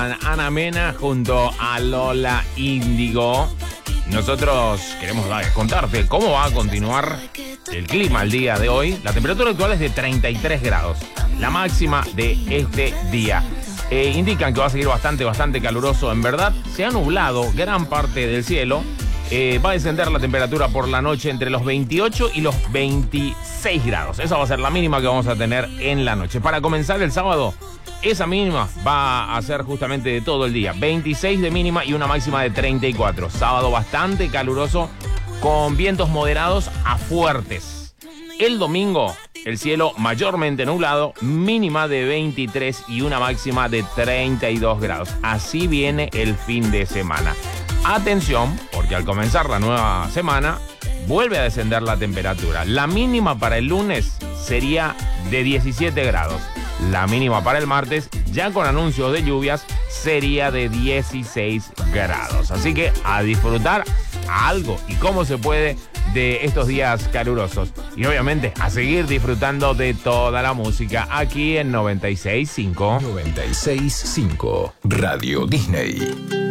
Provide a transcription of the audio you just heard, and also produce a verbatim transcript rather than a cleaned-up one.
con Ana Mena junto a Lola Índigo. Nosotros queremos contarte cómo va a continuar el clima el día de hoy. La temperatura actual es de treinta y tres grados, la máxima de este día. Eh, indican que va a seguir bastante, bastante caluroso. En verdad, se ha nublado gran parte del cielo. Eh, va a descender la temperatura por la noche entre los veintiocho y los veintiséis grados. Esa va a ser la mínima que vamos a tener en la noche. Para comenzar el sábado, esa mínima va a ser justamente de todo el día. veintiséis de mínima y una máxima de treinta y cuatro. Sábado bastante caluroso con vientos moderados a fuertes. El domingo, el cielo mayormente nublado, mínima de veintitrés y una máxima de treinta y dos grados. Así viene el fin de semana. Atención, porque al comenzar la nueva semana vuelve a descender la temperatura. La mínima para el lunes sería de diecisiete grados. La mínima para el martes, ya con anuncios de lluvias, sería de dieciséis grados. Así que a disfrutar algo y cómo se puede de estos días calurosos. Y obviamente a seguir disfrutando de toda la música aquí en noventa y seis punto cinco. noventa y seis punto cinco Radio Disney.